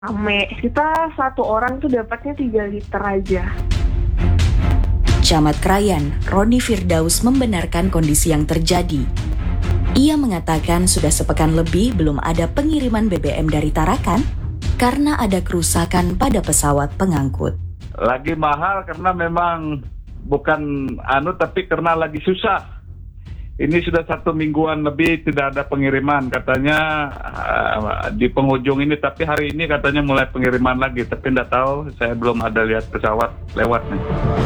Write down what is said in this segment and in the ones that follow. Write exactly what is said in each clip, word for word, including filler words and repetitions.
Rame, kita satu orang tuh dapatnya tiga liter aja. Camat Krayan, Roni Firdaus membenarkan kondisi yang terjadi. Ia mengatakan sudah sepekan lebih belum ada pengiriman B B M dari Tarakan karena ada kerusakan pada pesawat pengangkut. Lagi mahal karena memang bukan anu tapi karena lagi susah. Ini sudah satu mingguan lebih tidak ada pengiriman katanya uh, di penghujung ini, tapi hari ini katanya mulai pengiriman lagi, tapi tidak tahu, saya belum ada lihat pesawat lewat nih.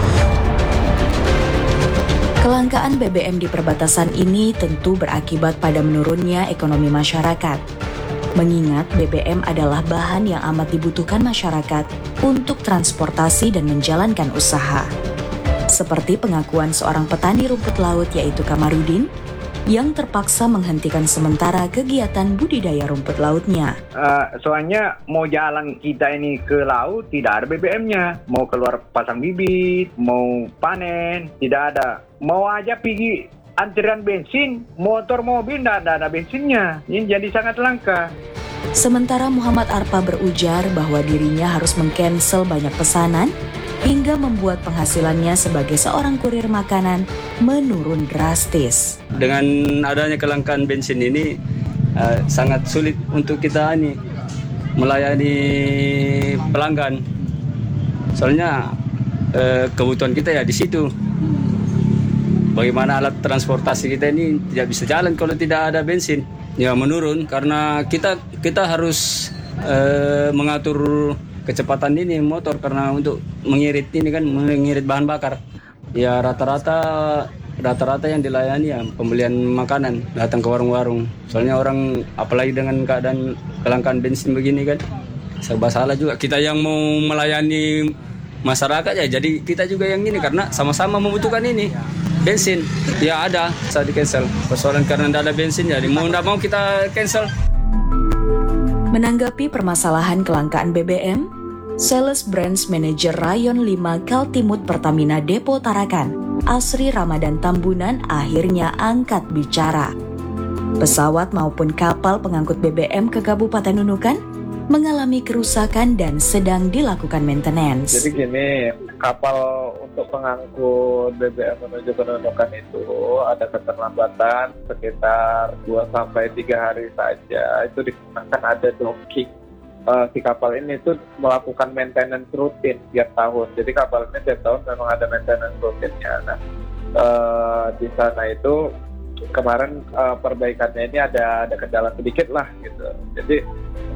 Kelangkaan B B M di perbatasan ini tentu berakibat pada menurunnya ekonomi masyarakat. Mengingat B B M adalah bahan yang amat dibutuhkan masyarakat untuk transportasi dan menjalankan usaha. Seperti pengakuan seorang petani rumput laut yaitu Kamarudin yang terpaksa menghentikan sementara kegiatan budidaya rumput lautnya. Uh, soalnya mau jalan kita ini ke laut tidak ada B B M-nya. Mau keluar pasang bibit, mau panen, tidak ada. Mau aja pergi antrian bensin, motor mobil tidak ada, ada bensinnya. Ini jadi sangat langka. Sementara Muhammad Arpa berujar bahwa dirinya harus mengcancel banyak pesanan hingga membuat penghasilannya sebagai seorang kurir makanan menurun drastis. Dengan adanya kelangkaan bensin ini uh, sangat sulit untuk kita ini melayani pelanggan. Soalnya uh, kebutuhan kita ya di situ. Bagaimana alat transportasi kita ini tidak bisa jalan kalau tidak ada bensin. Ya menurun karena kita kita harus uh, mengatur kecepatan ini motor karena untuk mengirit ini kan mengirit bahan bakar. Ya rata-rata rata-rata yang dilayani ya pembelian makanan, datang ke warung-warung. Soalnya orang apalagi dengan keadaan kelangkaan bensin begini kan serba salah juga. Kita yang mau melayani masyarakat ya jadi kita juga yang ini karena sama-sama membutuhkan ini. Bensin ya ada, bisa di cancel. Persoalan karena tidak ada bensin jadi mau tidak mau kita cancel. Menanggapi permasalahan kelangkaan B B M, Sales Branch Manager Rayon lima Kaltimut Pertamina Depo Tarakan, Asri Ramadan Tambunan akhirnya angkat bicara. Pesawat maupun kapal pengangkut B B M ke Kabupaten Nunukan mengalami kerusakan dan sedang dilakukan maintenance. Jadi gini, kapal untuk pengangkut B B M menuju ke Nunukan itu ada keterlambatan sekitar dua sampai tiga hari saja. Itu dikarenakan ada docking. Uh, si kapal ini tuh melakukan maintenance rutin tiap tahun. Jadi kapal ini tiap tahun memang ada maintenance rutinnya. Nah, uh, di sana itu kemarin uh, perbaikannya ini ada ada kendala sedikit lah gitu. Jadi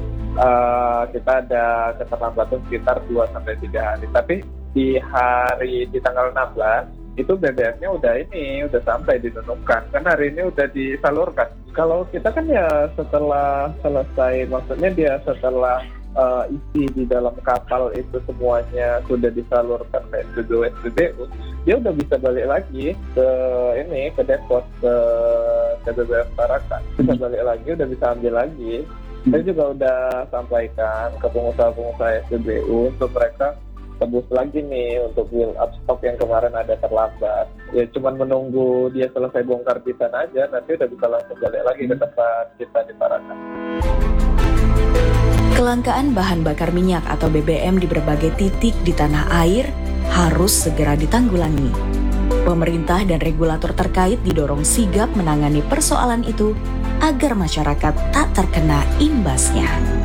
uh, kita ada keterlambatan sekitar dua sampai tiga hari. Tapi di hari di tanggal enam belas itu B B M-nya udah ini udah sampai di Nunukan. Kan hari ini udah disalurkan. Kalau kita kan ya setelah selesai, maksudnya dia setelah uh, isi di dalam kapal itu semuanya sudah disalurkan ke S P B U S P B U, dia udah bisa balik lagi ke ini ke depot ke, ke B B M Tarakan. Bisa balik lagi, udah bisa ambil lagi. Saya juga udah sampaikan ke pengusaha-pengusaha S P B U untuk mereka tebus lagi nih untuk build up stok yang kemarin ada terlambat. Ya cuman menunggu dia selesai bongkar di sana aja, nanti udah bisa langsung balik lagi ke tempat kita di Tarakan. Kelangkaan bahan bakar minyak atau B B M di berbagai titik di tanah air harus segera ditanggulangi. Pemerintah dan regulator terkait didorong sigap menangani persoalan itu agar masyarakat tak terkena imbasnya.